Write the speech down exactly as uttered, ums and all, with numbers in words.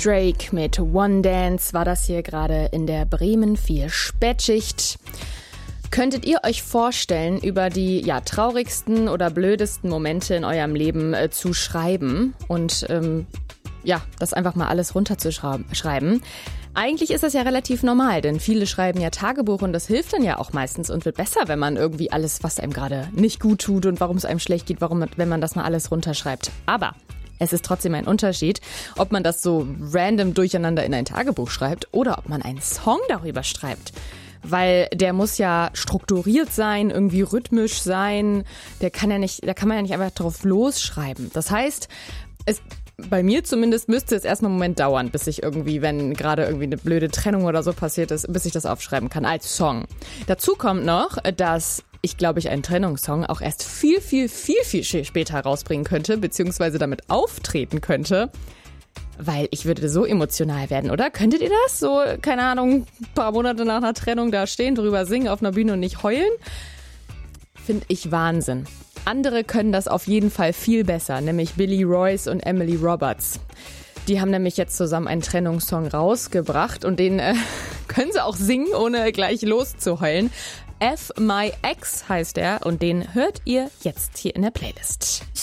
Drake mit One Dance war das hier gerade in der Bremen vier Spätschicht. Könntet ihr euch vorstellen, über die ja, traurigsten oder blödesten Momente in eurem Leben äh, zu schreiben und ähm, ja, das einfach mal alles runterzuschreiben? Eigentlich ist das ja relativ normal, denn viele schreiben ja Tagebuch und das hilft dann ja auch meistens und wird besser, wenn man irgendwie alles, was einem gerade nicht gut tut und warum es einem schlecht geht, warum, wenn man das mal alles runterschreibt. Aber es ist trotzdem ein Unterschied, ob man das so random durcheinander in ein Tagebuch schreibt oder ob man einen Song darüber schreibt. Weil der muss ja strukturiert sein, irgendwie rhythmisch sein. Der kann ja nicht, da kann man ja nicht einfach drauf losschreiben. Das heißt, es bei mir zumindest müsste es erstmal einen Moment dauern, bis ich irgendwie, wenn gerade irgendwie eine blöde Trennung oder so passiert ist, bis ich das aufschreiben kann als Song. Dazu kommt noch, dass ich, glaube ich, einen Trennungssong auch erst viel, viel, viel, viel später rausbringen könnte, beziehungsweise damit auftreten könnte, weil ich würde so emotional werden, oder? Könntet ihr das? So, keine Ahnung, ein paar Monate nach einer Trennung da stehen, drüber singen auf einer Bühne und nicht heulen? Finde ich Wahnsinn. Andere können das auf jeden Fall viel besser, nämlich Billy Royce und Emily Roberts. Die haben nämlich jetzt zusammen einen Trennungssong rausgebracht und den äh, können sie auch singen, ohne gleich loszuheulen. F My Ex heißt er und den hört ihr jetzt hier in der Playlist.